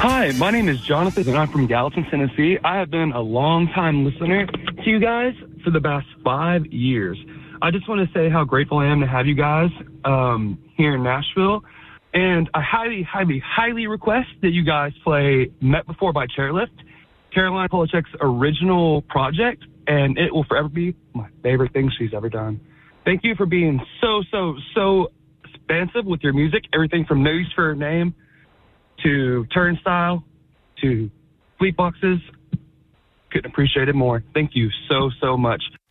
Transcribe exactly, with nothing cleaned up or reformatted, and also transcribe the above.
Hi, my name is Jonathan, and I'm from Gallatin, Tennessee. I have been a long-time listener to you guys for the past five years. I just want to say how grateful I am to have you guys um, here in Nashville. And I highly, highly, highly request that you guys play Met Before by Chairlift, Caroline Polachek's original project, and it will forever be my favorite thing she's ever done. Thank you for being so, so, so expansive with your music, everything from No Use for Her Name to Turnstile to Fleet Boxes. Couldn't appreciate it more. Thank you so, so much.